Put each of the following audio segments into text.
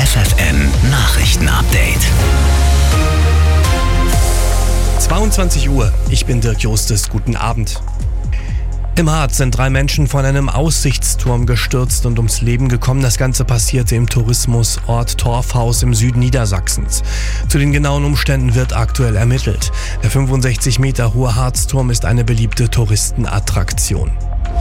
FFN Nachrichten-Update. 22 Uhr, ich bin Dirk Justus, guten Abend. Im Harz sind 3 Menschen von einem Aussichtsturm gestürzt und ums Leben gekommen. Das Ganze passierte im Tourismusort Torfhaus im Süden Niedersachsens. Zu den genauen Umständen wird aktuell ermittelt. Der 65 Meter hohe Harzturm ist eine beliebte Touristenattraktion.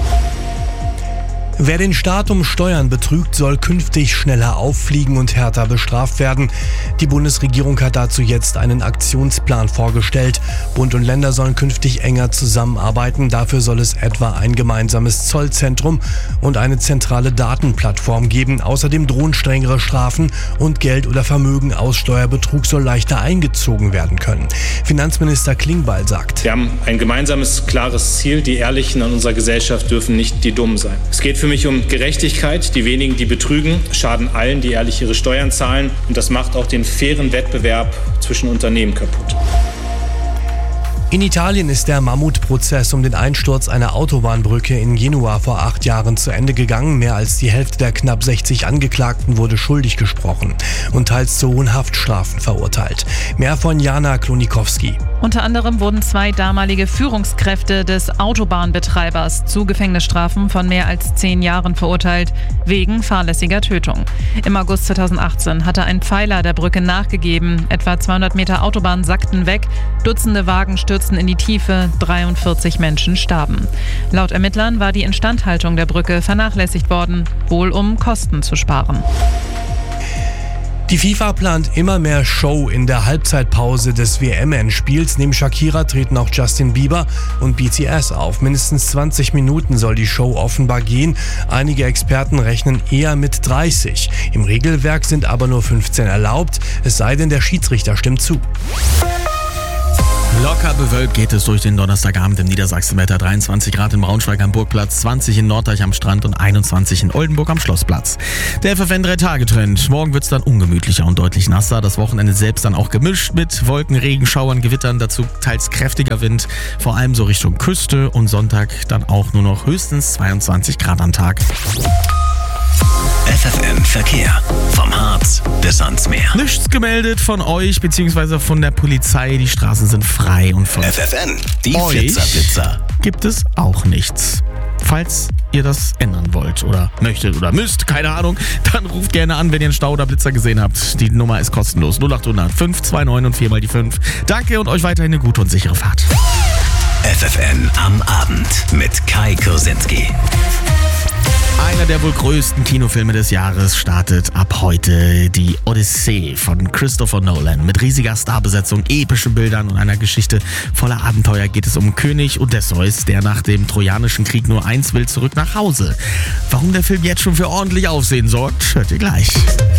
Wer den Staat um Steuern betrügt, soll künftig schneller auffliegen und härter bestraft werden. Die Bundesregierung hat dazu jetzt einen Aktionsplan vorgestellt. Bund und Länder sollen künftig enger zusammenarbeiten. Dafür soll es etwa ein gemeinsames Zollzentrum und eine zentrale Datenplattform geben. Außerdem drohen strengere Strafen und Geld oder Vermögen aus Steuerbetrug soll leichter eingezogen werden können. Finanzminister Klingbeil sagt: Wir haben ein gemeinsames, klares Ziel. Die Ehrlichen an unserer Gesellschaft dürfen nicht die Dummen sein. Es geht für mich um Gerechtigkeit. Die wenigen, die betrügen, schaden allen, die ehrlich ihre Steuern zahlen. Und das macht auch den fairen Wettbewerb zwischen Unternehmen kaputt. In Italien ist der Mammutprozess um den Einsturz einer Autobahnbrücke in Genua vor 8 Jahren zu Ende gegangen. Mehr als die Hälfte der knapp 60 Angeklagten wurde schuldig gesprochen und teils zu hohen Haftstrafen verurteilt. Mehr von Jana Klonikowski. Unter anderem wurden 2 damalige Führungskräfte des Autobahnbetreibers zu Gefängnisstrafen von mehr als 10 Jahren verurteilt, wegen fahrlässiger Tötung. Im August 2018 hatte ein Pfeiler der Brücke nachgegeben. Etwa 200 Meter Autobahn sackten weg, Dutzende Wagen stürzten in die Tiefe, 43 Menschen starben. Laut Ermittlern war die Instandhaltung der Brücke vernachlässigt worden, wohl um Kosten zu sparen. Die FIFA plant immer mehr Show in der Halbzeitpause des WM-Endspiels. Neben Shakira treten auch Justin Bieber und BTS auf. Mindestens 20 Minuten soll die Show offenbar gehen. Einige Experten rechnen eher mit 30. Im Regelwerk sind aber nur 15 erlaubt, es sei denn, der Schiedsrichter stimmt zu. Locker bewölkt geht es durch den Donnerstagabend im Niedersachsenwetter. 23 Grad in Braunschweig am Burgplatz, 20 in Norddeich am Strand und 21 in Oldenburg am Schlossplatz. Der FFN 3-Tage-Trend. Morgen wird es dann ungemütlicher und deutlich nasser. Das Wochenende selbst dann auch gemischt mit Wolken, Regenschauern, Gewittern, dazu teils kräftiger Wind. Vor allem so Richtung Küste und Sonntag dann auch nur noch höchstens 22 Grad am Tag. FFN Verkehr. Vom Harz bis ans Meer. Nichts gemeldet von euch bzw. von der Polizei. Die Straßen sind frei und von FFN, die euch Flitzer. gibt es auch nichts. Falls ihr das ändern wollt oder möchtet oder müsst, keine Ahnung, dann ruft gerne an, wenn ihr einen Stau oder Blitzer gesehen habt. Die Nummer ist kostenlos. 0800 529 und 4 mal die 5. Danke und euch weiterhin eine gute und sichere Fahrt. FFN am Abend mit Kai Kursinski. Einer der wohl größten Kinofilme des Jahres startet ab heute. Die Odyssee von Christopher Nolan. Mit riesiger Starbesetzung, epischen Bildern und einer Geschichte voller Abenteuer geht es um König Odysseus, der nach dem Trojanischen Krieg nur eins will: zurück nach Hause. Warum der Film jetzt schon für ordentlich Aufsehen sorgt, hört ihr gleich.